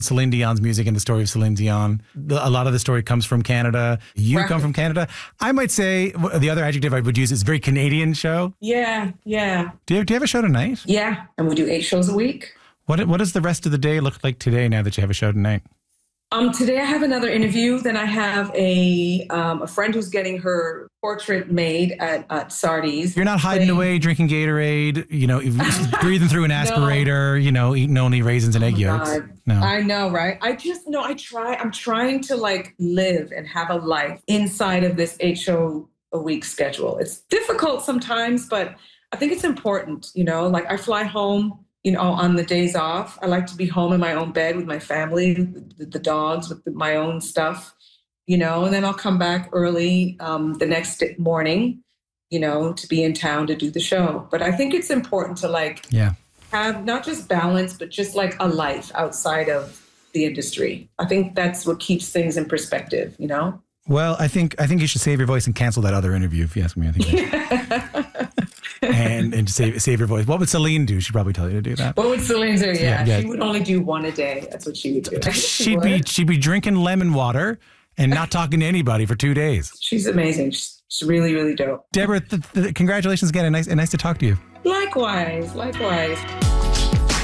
Celine Dion's music and the story of Celine Dion. A lot of the story comes from Canada. You come from Canada. I might say the other adjective I would use is very Canadian show. Yeah. Do you have a show tonight? Yeah. And we do 8 shows a week. What does the rest of the day look like today now that you have a show tonight? Today I have another interview. Then I have a friend who's getting her portrait made at Sardi's. You're not hiding away drinking Gatorade, breathing through an aspirator, eating only raisins and egg yolks. God. No. I know, right? I'm trying to live and have a life inside of this 8 show a week schedule. It's difficult sometimes, but I think it's important, I fly home, on the days off. I like to be home in my own bed with my family, the dogs, with my own stuff, and then I'll come back early the next morning, to be in town to do the show. But I think it's important to have not just balance, but just a life outside of the industry. I think that's what keeps things in perspective, Well, I think you should save your voice and cancel that other interview, if you ask me. I think and save your voice. What would Celine do? She'd probably tell you to do that. What would Celine do? Yeah. She would only do 1 a day. That's what she would do. She'd be drinking lemon water and not talking to anybody for 2 days. She's amazing. She's really, really dope. Deborah, congratulations again, and nice to talk to you. Likewise.